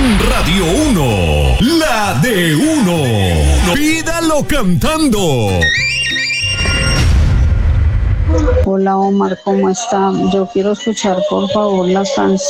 en Radio 1, la de uno. Pídalo cantando. Hola Omar, ¿cómo está? Yo quiero escuchar por favor la canción